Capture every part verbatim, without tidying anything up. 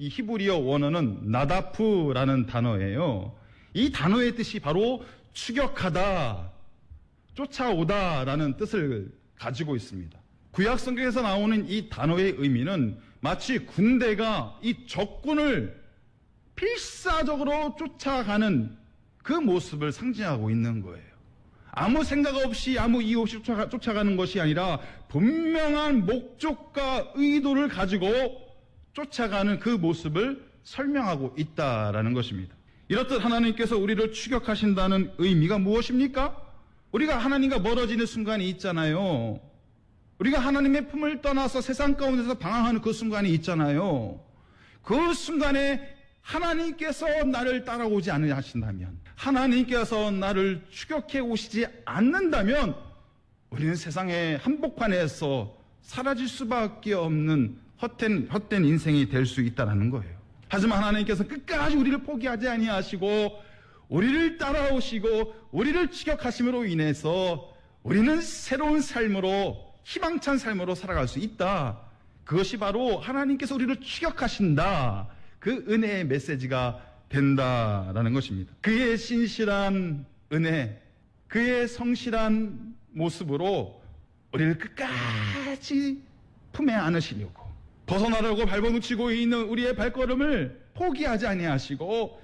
이 히브리어 원어는 나다프라는 단어예요. 이 단어의 뜻이 바로 추격하다, 쫓아오다라는 뜻을 가지고 있습니다. 구약 성경에서 나오는 이 단어의 의미는 마치 군대가 이 적군을 필사적으로 쫓아가는 그 모습을 상징하고 있는 거예요. 아무 생각 없이 아무 이유 없이 쫓아가, 쫓아가는 것이 아니라 분명한 목적과 의도를 가지고 쫓아가는 그 모습을 설명하고 있다라는 것입니다. 이렇듯 하나님께서 우리를 추격하신다는 의미가 무엇입니까? 우리가 하나님과 멀어지는 순간이 있잖아요. 우리가 하나님의 품을 떠나서 세상 가운데서 방황하는 그 순간이 있잖아요. 그 순간에 하나님께서 나를 따라오지 않으신다면, 하나님께서 나를 추격해 오시지 않는다면 우리는 세상의 한복판에서 사라질 수밖에 없는 헛된, 헛된 인생이 될 수 있다는 거예요. 하지만 하나님께서 끝까지 우리를 포기하지 아니하시고 우리를 따라오시고 우리를 추격하심으로 인해서 우리는 새로운 삶으로, 희망찬 삶으로 살아갈 수 있다. 그것이 바로 하나님께서 우리를 추격하신다, 그 은혜의 메시지가 된다라는 것입니다. 그의 신실한 은혜, 그의 성실한 모습으로 우리를 끝까지 품에 안으시려고, 벗어나려고 발버둥치고 있는 우리의 발걸음을 포기하지 아니하시고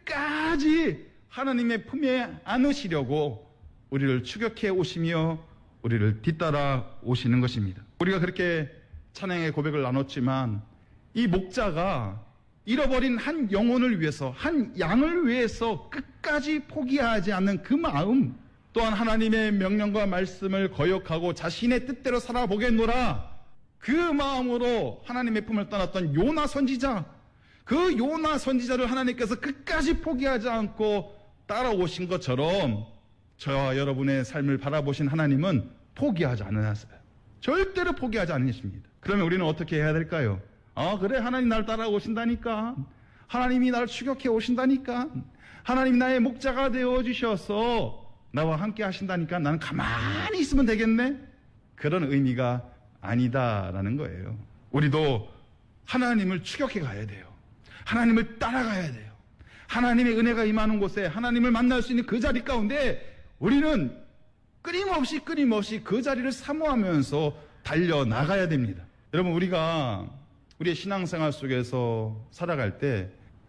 끝까지 하나님의 품에 안으시려고 우리를 추격해 오시며 우리를 뒤따라 오시는 것입니다. 우리가 그렇게 찬양의 고백을 나눴지만 이 목자가 잃어버린 한 영혼을 위해서, 한 양을 위해서 끝까지 포기하지 않는 그 마음, 또한 하나님의 명령과 말씀을 거역하고 자신의 뜻대로 살아보겠노라, 그 마음으로 하나님의 품을 떠났던 요나 선지자, 그 요나 선지자를 하나님께서 끝까지 포기하지 않고 따라오신 것처럼 저와 여러분의 삶을 바라보신 하나님은 포기하지 않으셨어요. 절대로 포기하지 않으십니다. 그러면 우리는 어떻게 해야 될까요? 아, 그래, 하나님 나를 따라오신다니까, 하나님이 나를 추격해 오신다니까, 하나님이 나의 목자가 되어주셔서 나와 함께 하신다니까 나는 가만히 있으면 되겠네? 그런 의미가 아니다라는 거예요. 우리도 하나님을 추격해 가야 돼요. 하나님을 따라가야 돼요. 하나님의 은혜가 임하는 곳에 하나님을 만날 수 있는 그 자리 가운데 우리는 끊임없이 끊임없이 그 자리를 사모하면서 달려나가야 됩니다. 여러분, 우리가 우리의 신앙생활 속에서 살아갈 때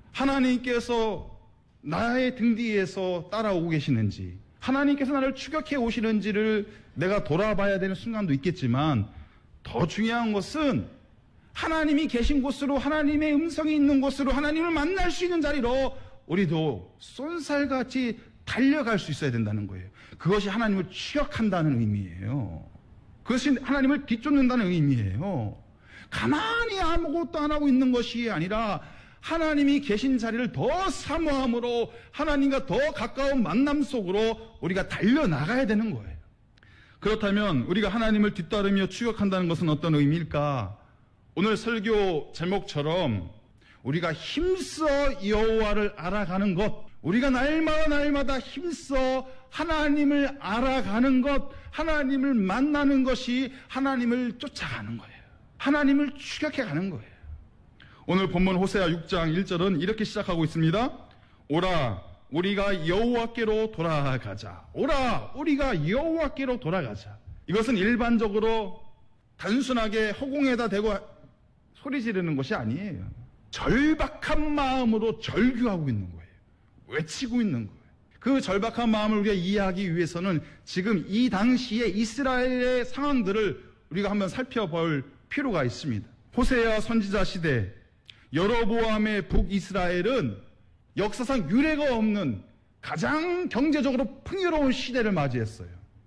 하나님께서 나의 등 뒤에서 따라오고 계시는지, 하나님께서 나를 추격해 오시는지를 내가 돌아봐야 되는 순간도 있겠지만, 더 중요한 것은 하나님이 계신 곳으로, 하나님의 음성이 있는 곳으로, 하나님을 만날 수 있는 자리로 우리도 쏜살같이 달려갈 수 있어야 된다는 거예요. 그것이 하나님을 추격한다는 의미예요. 그것이 하나님을 뒤쫓는다는 의미예요. 가만히 아무것도 안 하고 있는 것이 아니라 하나님이 계신 자리를 더 사모함으로 하나님과 더 가까운 만남 속으로 우리가 달려나가야 되는 거예요. 그렇다면 우리가 하나님을 뒤따르며 추격한다는 것은 어떤 의미일까? 오늘 설교 제목처럼 우리가 힘써 여호와를 알아가는 것, 우리가 날마다 날마다 힘써 하나님을 알아가는 것, 하나님을 만나는 것이 하나님을 쫓아가는 거예요. 하나님을 추격해 가는 거예요. 오늘 본문 호세아 육 장 일 절은 이렇게 시작하고 있습니다. 오라, 우리가 여호와께로 돌아가자. 오라, 우리가 여호와께로 돌아가자. 이것은 일반적으로 단순하게 허공에다 대고 소리 지르는 것이 아니에요. 절박한 마음으로 절규하고 있는 거예요. 외치고 있는 거예요. 그 절박한 마음을 우리가 이해하기 위해서는 지금 이 당시에 이스라엘의 상황들을 우리가 한번 살펴볼 필요가 있습니다. 호세아 선지자 시대, 여로보암의 북이스라엘은 역사상 유례가 없는 가장 경제적으로 풍요로운 시대를 맞이했어요.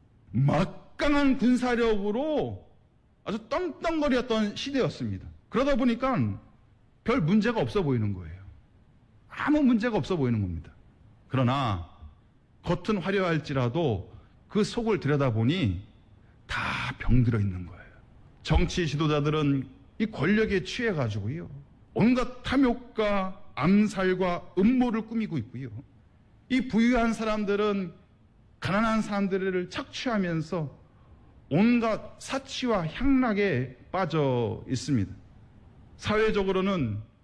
막강한 군사력으로 아주 떵떵거렸던 시대였습니다. 그러다 보니까 별 문제가 없어 보이는 거예요. 아무 문제가 없어 보이는 겁니다. 그러나 겉은 화려할지라도 그 속을 들여다보니 다 병들어 있는 거예요. 정치 지도자들은 이 권력에 취해가지고요, 온갖 탐욕과 암살과 음모를 꾸미고 있고요, 이 부유한 사람들은 가난한 사람들을 착취하면서 온갖 사치와 향락에 빠져 있습니다. 사회적으로는